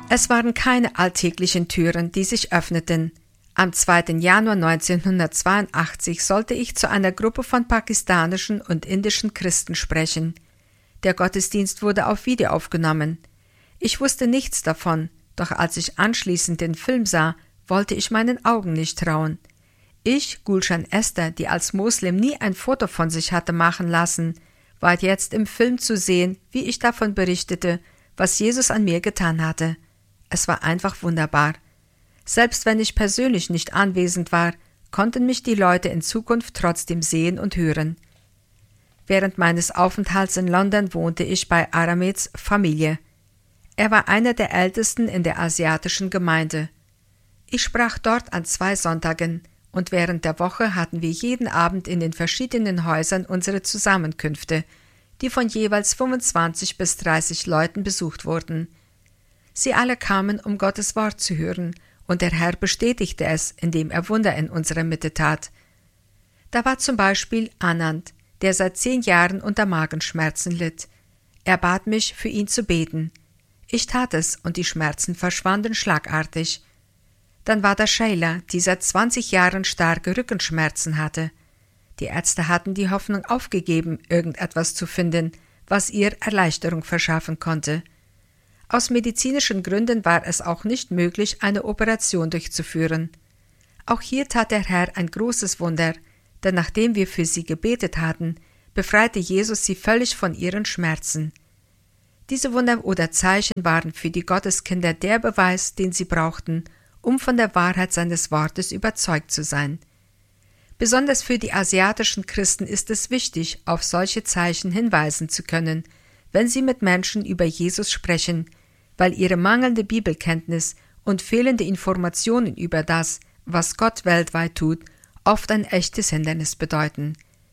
Es waren keine alltäglichen Türen, die sich öffneten. Am 2. Januar 1982 sollte ich zu einer Gruppe von pakistanischen und indischen Christen sprechen. Der Gottesdienst wurde auf Video aufgenommen. Ich wusste nichts davon, doch als ich anschließend den Film sah, wollte ich meinen Augen nicht trauen. Ich, Gulshan Esther, die als Moslem nie ein Foto von sich hatte machen lassen, war jetzt im Film zu sehen, wie ich davon berichtete, was Jesus an mir getan hatte. Es war einfach wunderbar. Selbst wenn ich persönlich nicht anwesend war, konnten mich die Leute in Zukunft trotzdem sehen und hören. Während meines Aufenthalts in London wohnte ich bei Arameds Familie. Er war einer der Ältesten in der asiatischen Gemeinde. Ich sprach dort an 2 Sonntagen und während der Woche hatten wir jeden Abend in den verschiedenen Häusern unsere Zusammenkünfte, die von jeweils 25 bis 30 Leuten besucht wurden. Sie alle kamen, um Gottes Wort zu hören, und der Herr bestätigte es, indem er Wunder in unserer Mitte tat. Da war zum Beispiel Anand, der seit 10 Jahren unter Magenschmerzen litt. Er bat mich, für ihn zu beten. Ich tat es, und die Schmerzen verschwanden schlagartig. Dann war da Sheila, die seit 20 Jahren starke Rückenschmerzen hatte. Die Ärzte hatten die Hoffnung aufgegeben, irgendetwas zu finden, was ihr Erleichterung verschaffen konnte. Aus medizinischen Gründen war es auch nicht möglich, eine Operation durchzuführen. Auch hier tat der Herr ein großes Wunder, denn nachdem wir für sie gebetet hatten, befreite Jesus sie völlig von ihren Schmerzen. Diese Wunder oder Zeichen waren für die Gotteskinder der Beweis, den sie brauchten, um von der Wahrheit seines Wortes überzeugt zu sein. Besonders für die asiatischen Christen ist es wichtig, auf solche Zeichen hinweisen zu können, wenn sie mit Menschen über Jesus sprechen, weil ihre mangelnde Bibelkenntnis und fehlende Informationen über das, was Gott weltweit tut, oft ein echtes Hindernis bedeuten.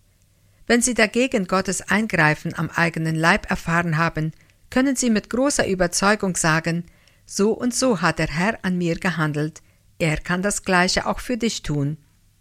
Wenn sie dagegen Gottes Eingreifen am eigenen Leib erfahren haben, können sie mit großer Überzeugung sagen, so und so hat der Herr an mir gehandelt, er kann das Gleiche auch für dich tun.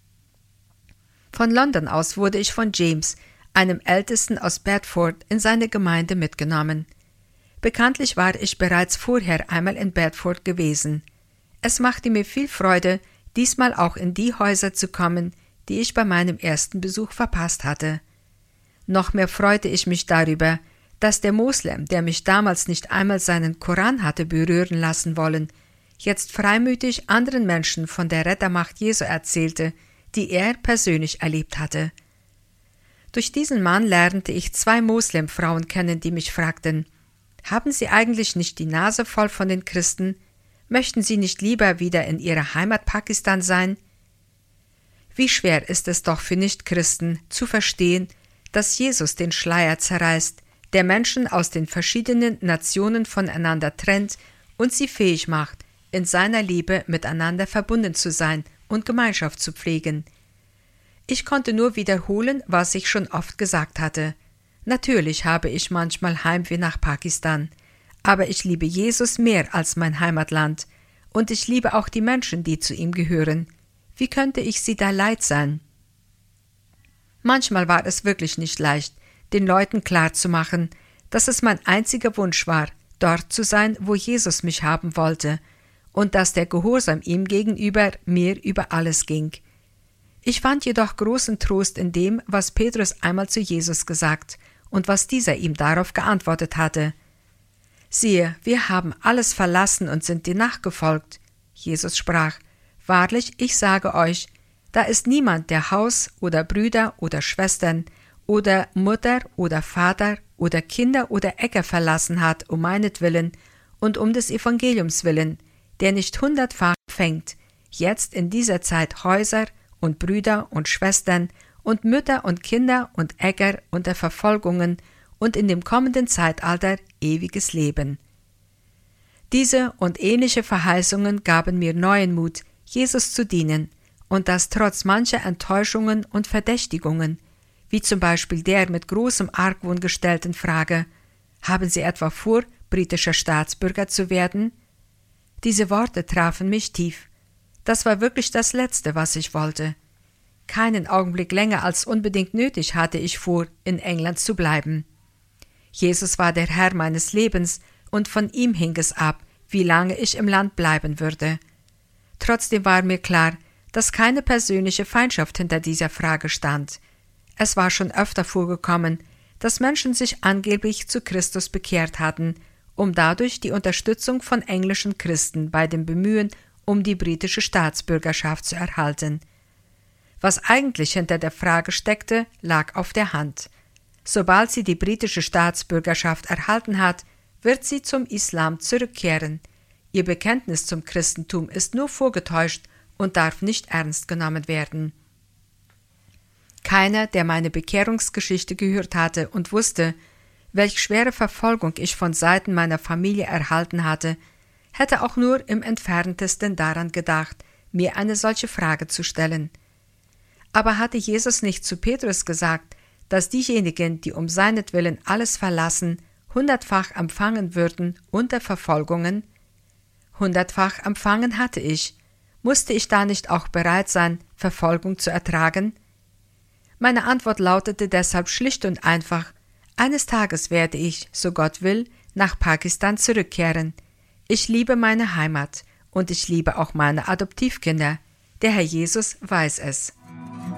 Von London aus wurde ich von James, einem Ältesten aus Bedford, in seine Gemeinde mitgenommen. Bekanntlich war ich bereits vorher einmal in Bedford gewesen. Es machte mir viel Freude, diesmal auch in die Häuser zu kommen, die ich bei meinem ersten Besuch verpasst hatte. Noch mehr freute ich mich darüber, dass der Moslem, der mich damals nicht einmal seinen Koran hatte berühren lassen wollen, jetzt freimütig anderen Menschen von der Rettermacht Jesu erzählte, die er persönlich erlebt hatte. Durch diesen Mann lernte ich 2 Moslemfrauen kennen, die mich fragten, haben Sie eigentlich nicht die Nase voll von den Christen? Möchten Sie nicht lieber wieder in Ihrer Heimat Pakistan sein? Wie schwer ist es doch für Nichtchristen zu verstehen, dass Jesus den Schleier zerreißt, der Menschen aus den verschiedenen Nationen voneinander trennt und sie fähig macht, in seiner Liebe miteinander verbunden zu sein und Gemeinschaft zu pflegen. Ich konnte nur wiederholen, was ich schon oft gesagt hatte. Natürlich habe ich manchmal Heimweh nach Pakistan, aber ich liebe Jesus mehr als mein Heimatland und ich liebe auch die Menschen, die zu ihm gehören. Wie könnte ich sie da leid sein? Manchmal war es wirklich nicht leicht, den Leuten klarzumachen, dass es mein einziger Wunsch war, dort zu sein, wo Jesus mich haben wollte, und dass der Gehorsam ihm gegenüber mir über alles ging. Ich fand jedoch großen Trost in dem, was Petrus einmal zu Jesus gesagt und was dieser ihm darauf geantwortet hatte. Siehe, wir haben alles verlassen und sind dir nachgefolgt. Jesus sprach, wahrlich, ich sage euch, da ist niemand, der Haus oder Brüder oder Schwestern oder Mutter oder Vater oder Kinder oder Äcker verlassen hat, um meinetwillen und um des Evangeliums willen, der nicht 100-fach fängt, jetzt in dieser Zeit Häuser und Brüder und Schwestern und Mütter und Kinder und Äcker unter Verfolgungen und in dem kommenden Zeitalter ewiges Leben. Diese und ähnliche Verheißungen gaben mir neuen Mut, Jesus zu dienen, und das trotz mancher Enttäuschungen und Verdächtigungen, wie zum Beispiel der mit großem Argwohn gestellten Frage, haben Sie etwa vor, britischer Staatsbürger zu werden? Diese Worte trafen mich tief. Das war wirklich das Letzte, was ich wollte. Keinen Augenblick länger als unbedingt nötig hatte ich vor, in England zu bleiben. Jesus war der Herr meines Lebens, und von ihm hing es ab, wie lange ich im Land bleiben würde. Trotzdem war mir klar, dass keine persönliche Feindschaft hinter dieser Frage stand. Es war schon öfter vorgekommen, dass Menschen sich angeblich zu Christus bekehrt hatten, um dadurch die Unterstützung von englischen Christen bei dem Bemühen um die britische Staatsbürgerschaft zu erhalten. Was eigentlich hinter der Frage steckte, lag auf der Hand. Sobald sie die britische Staatsbürgerschaft erhalten hat, wird sie zum Islam zurückkehren. Ihr Bekenntnis zum Christentum ist nur vorgetäuscht und darf nicht ernst genommen werden. Keiner, der meine Bekehrungsgeschichte gehört hatte und wusste, welch schwere Verfolgung ich von Seiten meiner Familie erhalten hatte, hätte auch nur im entferntesten daran gedacht, mir eine solche Frage zu stellen. Aber hatte Jesus nicht zu Petrus gesagt, dass diejenigen, die um seinetwillen alles verlassen, 100-fach empfangen würden unter Verfolgungen? 100-fach empfangen hatte ich. Musste ich da nicht auch bereit sein, Verfolgung zu ertragen? Meine Antwort lautete deshalb schlicht und einfach: Eines Tages werde ich, so Gott will, nach Pakistan zurückkehren. Ich liebe meine Heimat und ich liebe auch meine Adoptivkinder. Der Herr Jesus weiß es.